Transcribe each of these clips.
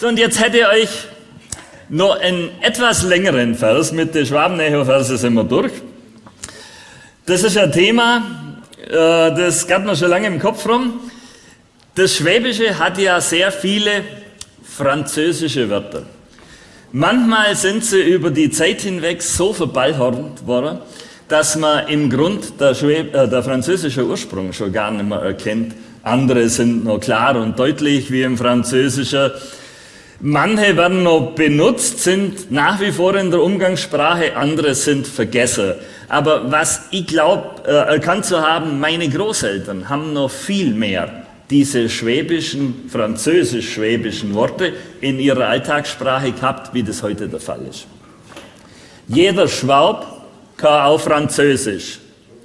So, und jetzt hätte ich euch noch einen etwas längeren Vers. Mit den Schwabenecho-Versen sind wir durch. Das ist ein Thema, das geht mir schon lange im Kopf rum. Das Schwäbische hat ja sehr viele französische Wörter. Manchmal sind sie über die Zeit hinweg so verballhornt worden, dass man im Grund der französische Ursprung schon gar nicht mehr erkennt. Andere sind noch klar und deutlich wie im Französischen. Manche werden noch benutzt, sind nach wie vor in der Umgangssprache, andere sind vergessen. Aber was ich glaube, erkannt zu haben, meine Großeltern haben noch viel mehr diese französisch-schwäbischen Worte in ihrer Alltagssprache gehabt, wie das heute der Fall ist. Jeder Schwab kann auch Französisch.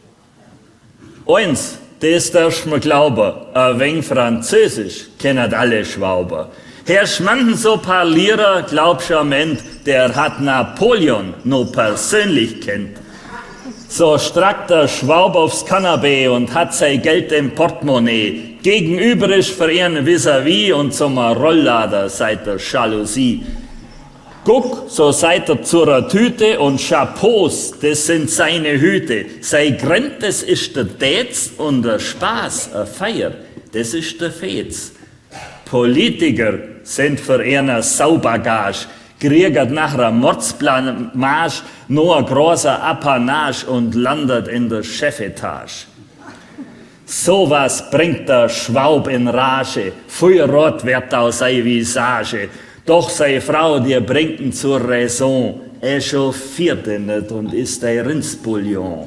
Eins, das darfst du mir glauben, ein wenig Französisch kennen alle Schwaber. Herr Schmanden so parlierer, glaubst du am Ende, der hat Napoleon noch persönlich kennt. So strackt der Schwab aufs Kanapee und hat sein Geld im Portemonnaie. Gegenüber ist für ihn vis-à-vis und zum Rolllader seit der Jalousie. Guck, so seid er zur Tüte und Chapeaus, das sind seine Hüte. Sein Grund, das ist der Dätz und der Spaß, eine Feier, das ist der Fetz. Politiker sind für ihn eine Saubagage, kriegt nach einer Mordsblamage nur ein großer Apanage und landet in der Chefetage. So was bringt der Schwab in Rage, viel rot wird aus seine Visage. Doch seine Frau, die bringt ihn zur Raison, chauffiert ihn nicht und isst ein Rindsbouillon.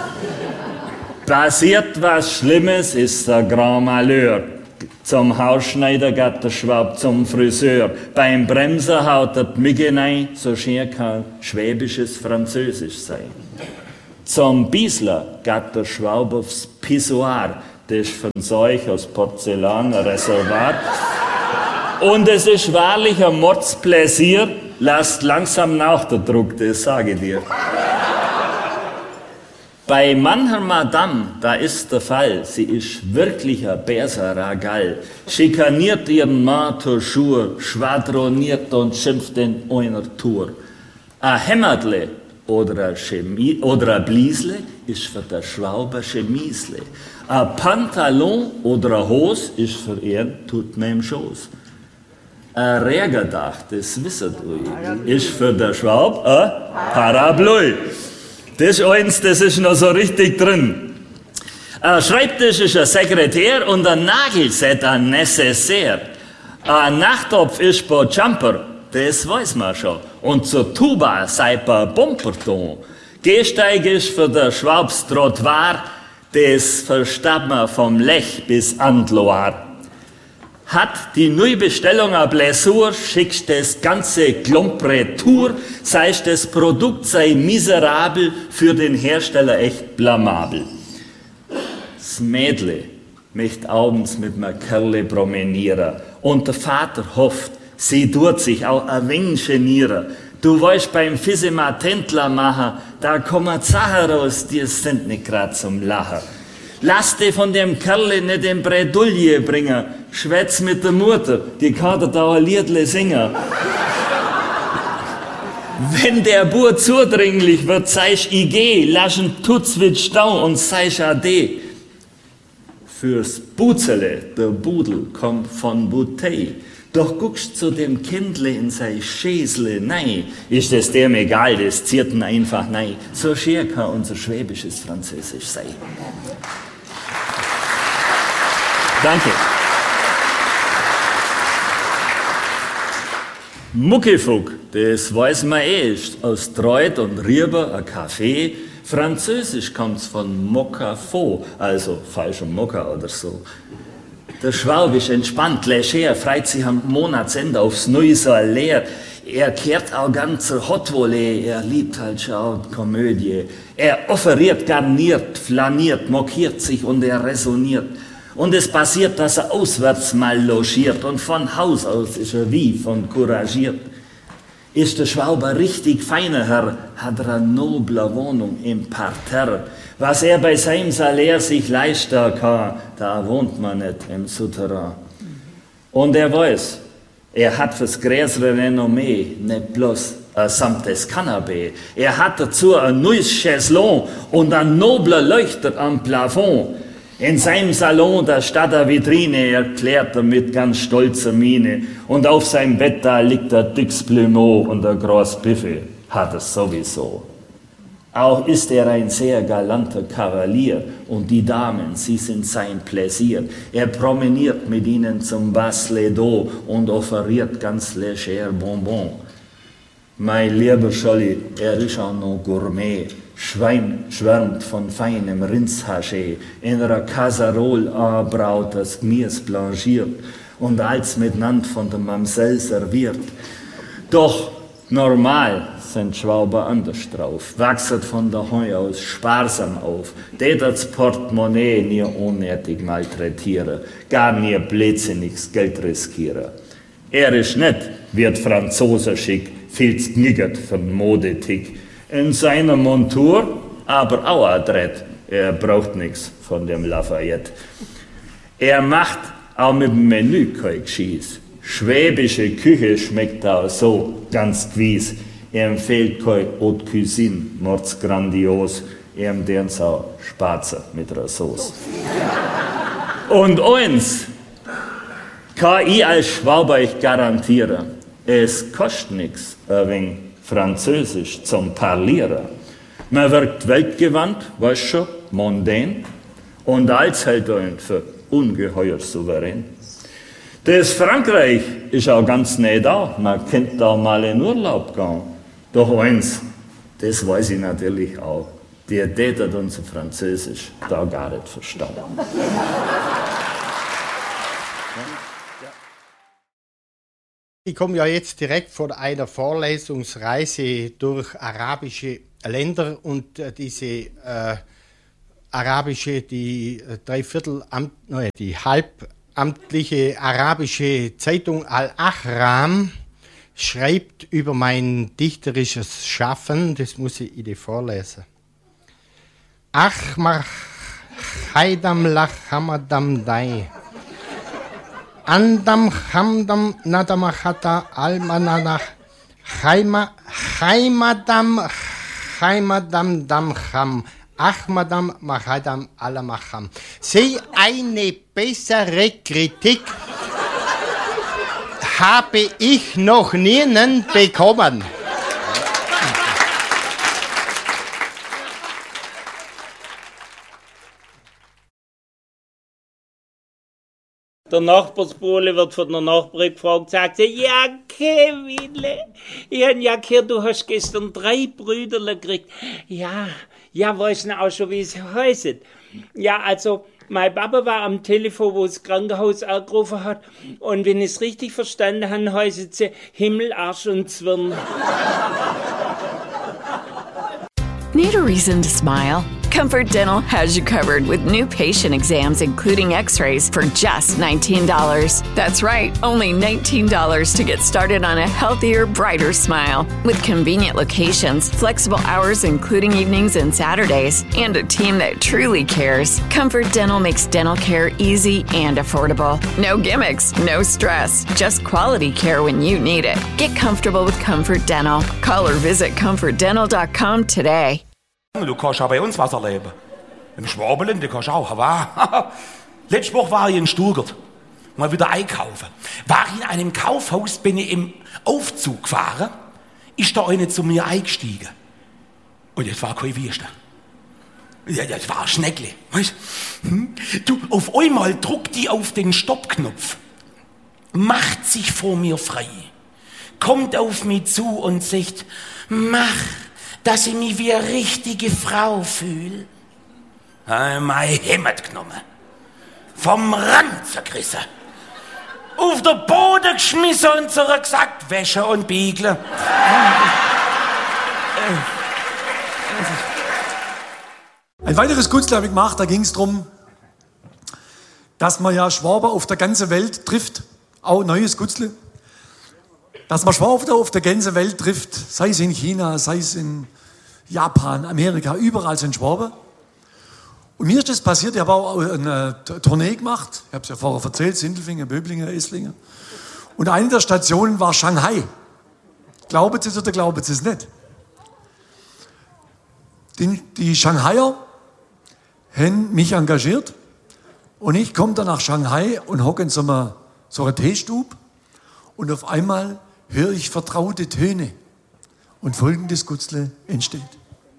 Passiert was Schlimmes, ist der Grand Malheur. Zum Hausschneider geht der Schwab zum Friseur. Beim Bremser haut er die Migge rein, so schön kann schwäbisches Französisch sein. Zum Biesler geht der Schwab aufs Pissoir. Das ist von Zeug aus Porzellan, ein Reservat. Und es ist wahrlich ein Mordspläsier, lasst langsam nach der Druck, das sage ich dir. Bei mancher Madame, da ist der Fall, sie ist wirklich ein Berser-Ragal, schikaniert ihren Mann toujours, schwadroniert und schimpft in einer Tour. Ein Hämmertle oder ein Bliesle ist für der Schwauber Chemisle. Ein Pantalon oder ein Hose ist für ihn tut mir im Schoß. Ein Rägerdach, das wisst ihr, ist für der Schwab ein Parapluie. Das ist eins, das ist noch so richtig drin. Ein Schreibtisch ist ein Sekretär und ein Nagelset ein Necessaire. Ein Nachttopf ist bei Jumper, das weiß man schon. Und zur Tuba sei bei Bomperton. Gehsteig ist für der Schwabs Trottoir, das versteht man vom Lech bis an die Loire. Hat die Neubestellung eine Blessur, schickst das ganze Klump retour, sei das Produkt sei miserabel, für den Hersteller echt blamabel. Das Mädle möchte abends mit einer Kerle promenieren und der Vater hofft, sie tut sich auch ein wenig genieren. Du weißt, beim Fissima Tentler machen, da kommen Sachen raus, die sind nicht grad zum Lachen. Lass dich von dem Kerle nicht in Bredouille bringen. Schwätz mit der Mutter, die kann dir da ein Liedle singen. Wenn der Bur zudringlich wird, seist ich geh, lass ihn Tutzwitz stau und seist ade. Fürs Buzele, der Budel kommt von Bouteille. Doch guckst zu dem Kindle in sein Schäsle, nein, ist es dem egal, das ziert ihn einfach nein. So schön kann unser schwäbisches Französisch sein. Danke. Muckifug, das weiß man ist aus Treut und Rieber ein Kaffee. Französisch kommt's von Mocafo, also falscher Mokka oder so. Der Schwab ist entspannt, leger, freut sich am Monatsende aufs Neue so leer. Er kehrt auch ganz Hot Volley, er liebt halt schon Komödie. Er offeriert, garniert, flaniert, mokiert sich und er resoniert. Und es passiert, dass er auswärts mal logiert und von Haus aus ist er wie von couragiert. Ist der Schwab ein richtig feiner Herr, hat er eine noble Wohnung im Parterre. Was er bei seinem Salär sich leisten kann, da wohnt man nicht im Souterrain. Und er weiß, Er hat fürs größere Renommee nicht bloß ein samtes Kanapee. Er hat dazu ein neues Chaiselon und ein nobler Leuchter am Plafond. In seinem Salon, da statt der Vitrine, erklärt er mit ganz stolzer Miene. Und auf seinem Bett, da liegt ein dickes Plumeau und ein großes Buffet. Hat es sowieso. Auch ist er ein sehr galanter Kavalier und die Damen, sie sind sein Pläsier. Er promeniert mit ihnen zum Bas-les-Dos und offeriert ganz leger Bonbon. Mein lieber Scholli, er ist auch noch Gourmet, schwärmt von feinem Rindshaché, in einer Kasserole anbraut, das Gemüs blanchiert und als miteinander von der Mamsell serviert. Doch normal sind Schwaber anders drauf, wachset von daheim aus sparsam auf, tät das Portemonnaie nie unnötig malträtieren, gar nie blödsinniges Geld riskieren. Er ist nicht, wird Franzose schick, viel zniggert für den Modetick. In seiner Montur aber auch adrett, er braucht nichts von dem Lafayette. Er macht auch mit dem Menü kein Geschieß. Schwäbische Küche schmeckt auch so ganz gewiss. Er empfiehlt kein Haute Cuisine, mords grandios. Er empfiehlt auch Spatzen mit einer Sauce. Und eins kann ich als Schwaber euch garantieren. Es kostet nichts, ein wenig Französisch zum Parlieren. Man wirkt weltgewandt, weißt schon, mondän. Und als hält einen für ungeheuer souverän. Das Frankreich ist auch ganz nah da. Man könnte da mal in Urlaub gehen. Doch eins, das weiß ich natürlich auch. Die tätet unser Französisch da gar nicht verstanden. Ich komme ja jetzt direkt von einer Vorlesungsreise durch arabische Länder und diese die halbamtliche arabische Zeitung Al-Ahram schreibt über mein dichterisches Schaffen, das muss ich Ihnen vorlesen. Achmar Haidam Lachamadam Dai Andam Hamdam Nadamachata Almanadach Heimadam Dam Ham Ahmadam Mahadam Alamacham. Sie eine bessere Kritik habe ich noch nie bekommen. Der Nachbarsbulle wird von der Nachbarin gefragt, sagt sie, ja, Kevinle, ich hab ja gehört, du hast gestern 3 Brüderle gekriegt. Ja, weiß nicht auch schon, wie es heißt. Ja, also, mein Papa war am Telefon, wo das Krankenhaus angerufen hat, und wenn ich es richtig verstanden habe, heißt sie Himmel, Arsch und Zwirn. Need a reason to smile? Comfort Dental has you covered with new patient exams, including x-rays, for just $19. That's right, only $19 to get started on a healthier, brighter smile. With convenient locations, flexible hours including evenings and Saturdays, and a team that truly cares, Comfort Dental makes dental care easy and affordable. No gimmicks, no stress, just quality care when you need it. Get comfortable with Comfort Dental. Call or visit comfortdental.com today. Du kannst auch bei uns was erleben. Im Schwabeland, du kannst auch. Letzte Woche war ich in Stuttgart. Mal wieder einkaufen. War in einem Kaufhaus, bin ich im Aufzug gefahren, ist da einer zu mir eingestiegen. Und das war kein Wierste. Ja, das war ein Schneckli. Weißt du, auf einmal druckt die auf den Stoppknopf, macht sich vor mir frei, kommt auf mich zu und sagt, mach, dass ich mich wie eine richtige Frau fühle. Mein Hemd genommen, vom Rand zergerissen, auf den Boden geschmissen und zurückgesagt, Wäsche und Biegle. Ein weiteres Künstler habe ich gemacht, da ging es darum, dass man ja Schwaber auf der ganzen Welt trifft, auch neues Künstler. Dass man Schwaber auf der ganzen Welt trifft, sei es in China, sei es in Japan, Amerika, überall sind Schwaber. Und mir ist das passiert, ich habe auch eine Tournee gemacht, ich habe es ja vorher erzählt, Sindelfingen, Böblingen, Esslingen. Und eine der Stationen war Shanghai. Glauben Sie es oder glauben Sie es nicht? Die Shanghaier haben mich engagiert und ich komme dann nach Shanghai und hocke in so einer Teestube und auf einmal höre ich vertraute Töne und folgendes Gutzle entsteht.